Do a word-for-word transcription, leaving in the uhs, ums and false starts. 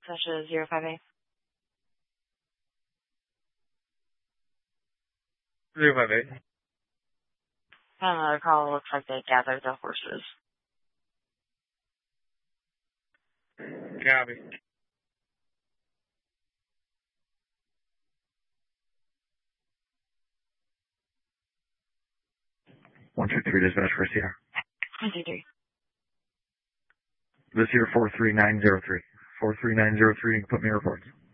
such as zero five eight. zero five eight. Another call looks like they gathered the horses. Copy. one two three dispatch for Sierra. one two three. This here four three nine zero three. four three nine zero three, you can put me in reports.